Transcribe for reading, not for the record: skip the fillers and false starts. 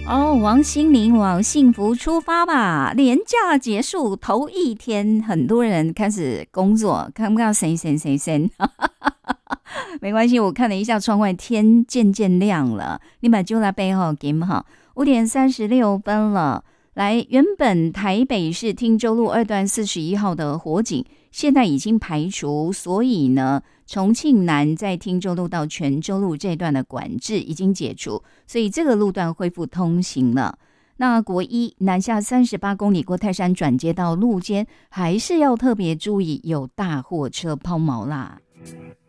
哦，王心凌往幸福出发吧！连假结束头一天，很多人开始工作，看不到谁，没关系，我看了一下窗外，天渐渐亮了。你把就来背后给好，5:36了。来，原本台北市汀州路2段41号的火警，现在已经排除，所以呢，重庆南在汀州路到泉州路这段的管制已经解除，所以这个路段恢复通行了。那国一南下38公里过泰山转接到路肩，还是要特别注意有大货车抛锚啦。